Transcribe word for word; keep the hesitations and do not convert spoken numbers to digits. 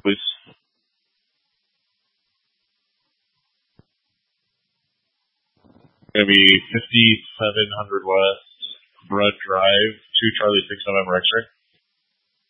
please. Gonna be fifty-seven hundred West, Brud Drive, two Charlie six November X-ray.